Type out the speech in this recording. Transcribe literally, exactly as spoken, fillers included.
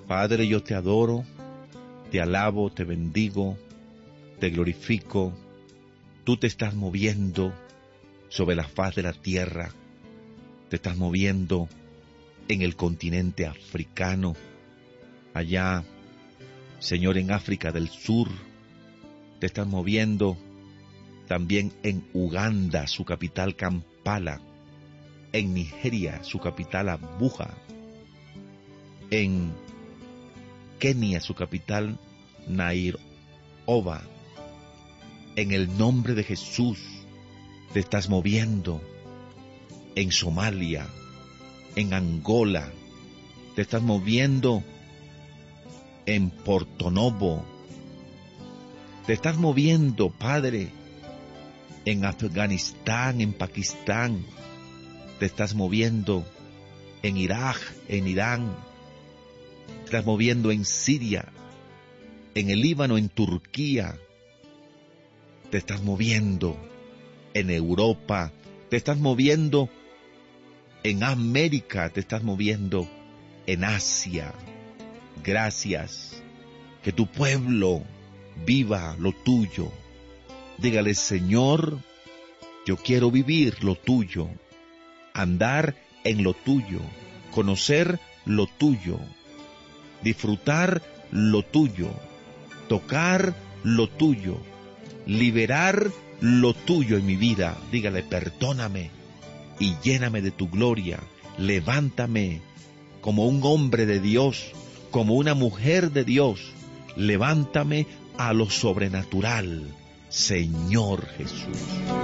Padre, yo te adoro, te alabo, te bendigo, te glorifico. Tú te estás moviendo sobre la faz de la tierra, te estás moviendo en el continente africano, allá, Señor, en África del Sur, te estás moviendo también en Uganda, su capital Kampala, en Nigeria, su capital Abuja, en Kenia, su capital Nairobi. En el nombre de Jesús te estás moviendo en Somalia, en Angola, te estás moviendo en Porto Novo, te estás moviendo, Padre, en Afganistán, en Pakistán, te estás moviendo en Irak, en Irán, te estás moviendo en Siria, en el Líbano, en Turquía, te estás moviendo en Europa, te estás moviendo en América, te estás moviendo en Asia. Gracias, que tu pueblo viva lo tuyo. Dígale, Señor, yo quiero vivir lo tuyo, andar en lo tuyo, conocer lo tuyo, disfrutar lo tuyo, tocar lo tuyo, liberar lo tuyo en mi vida. Dígale, perdóname y lléname de tu gloria. Levántame como un hombre de Dios, como una mujer de Dios. Levántame a lo sobrenatural, Señor Jesús.